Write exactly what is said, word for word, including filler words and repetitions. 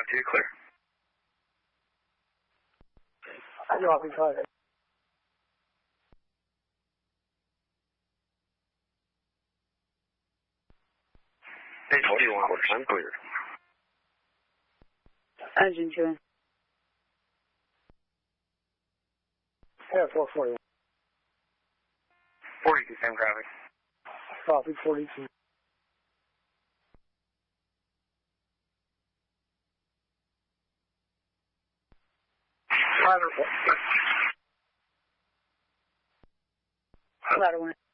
two, clear. You off five. Page forty-one, quarter time, clear. Engine two. Yeah, four forty-one. forty-two, same traffic. Copy, forty-two. Ladder. Ladder one.